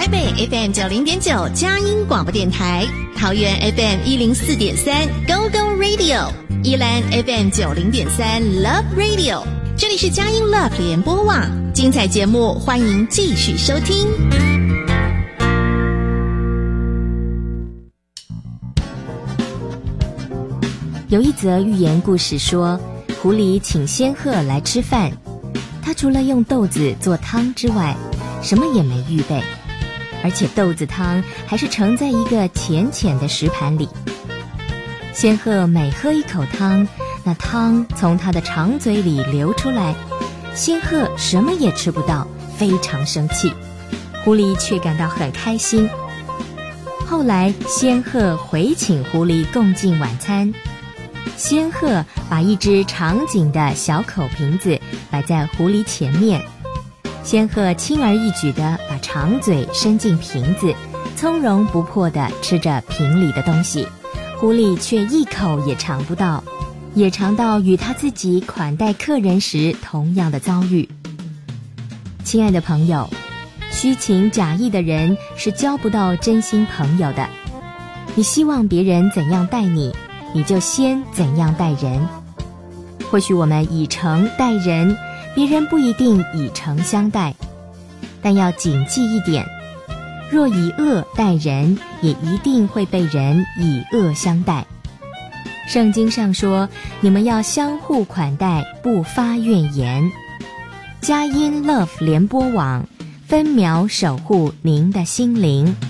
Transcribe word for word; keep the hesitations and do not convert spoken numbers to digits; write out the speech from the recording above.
台北 F M 九零点九佳音广播电台，桃园 F M 一零四点三 Go Go Radio， 宜兰 F M 九零点三 Love Radio， 这里是佳音 Love 联播网，精彩节目欢迎继续收听。 有一则寓言故事说，狐狸请仙鹤来吃饭，他除了用豆子做汤之外，什么也没预备，而且豆子汤还是盛在一个浅浅的石盘里。仙鹤每喝一口汤，那汤从他的长嘴里流出来，仙鹤什么也吃不到，非常生气。狐狸却感到很开心。后来仙鹤回请狐狸共进晚餐，仙鹤把一只长颈的小口瓶子摆在狐狸前面，仙鹤轻而易举地把长嘴伸进瓶子，从容不迫地吃着瓶里的东西，狐狸却一口也尝不到，也尝到与他自己款待客人时同样的遭遇。亲爱的朋友，虚情假意的人是交不到真心朋友的。你希望别人怎样待你，你就先怎样待人。或许我们以诚待人，别人不一定以诚相待，但要谨记一点，若以恶待人，也一定会被人以恶相待。圣经上说，你们要相互款待，不发怨言。佳音 Love 联播网分秒守护您的心灵。